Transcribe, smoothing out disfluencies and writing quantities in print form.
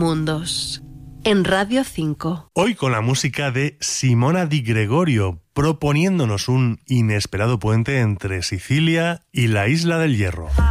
mundos. En Radio 5. Hoy con la música de Simona Di Gregorio, proponiéndonos un inesperado puente entre Sicilia y la Isla del Hierro.